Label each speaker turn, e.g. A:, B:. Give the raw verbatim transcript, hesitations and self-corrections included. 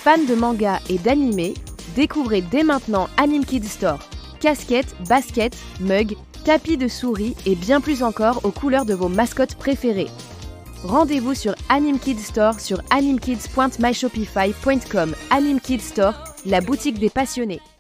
A: Fans de manga et d'anime, découvrez dès maintenant Anime Kids Store. Casquettes, baskets, mugs, tapis de souris et bien plus encore aux couleurs de vos mascottes préférées. Rendez-vous sur Anime Kids Store sur animekids point my shopify point com. Anime Kids Store, la boutique des passionnés.